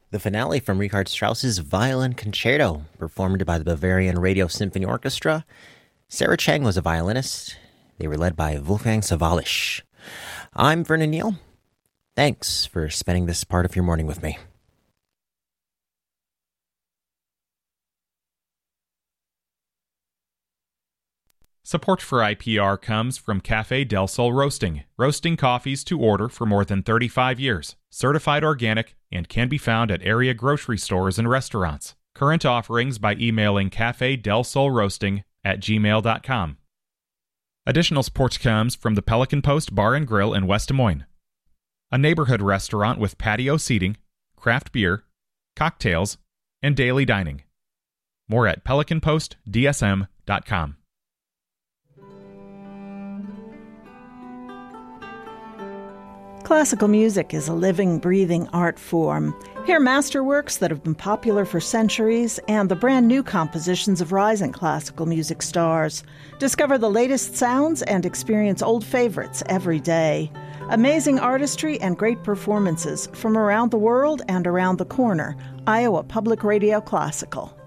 The finale from Richard Strauss's Violin Concerto, performed by the Bavarian Radio Symphony Orchestra. Sarah Chang was a violinist. They were led by Wolfgang Sawallisch. I'm Vernon Neal. Thanks for spending this part of your morning with me. Support for IPR comes from Café Del Sol Roasting. Roasting coffees to order for more than 35 years. Certified organic and can be found at area grocery stores and restaurants. Current offerings by emailing cafedelsolroasting@gmail.com. Additional support comes from the Pelican Post Bar and Grill in West Des Moines, a neighborhood restaurant with patio seating, craft beer, cocktails, and daily dining. More at pelicanpostdsm.com. Classical music is a living, breathing art form. Hear masterworks that have been popular for centuries and the brand new compositions of rising classical music stars. Discover the latest sounds and experience old favorites every day. Amazing artistry and great performances from around the world and around the corner. Iowa Public Radio Classical.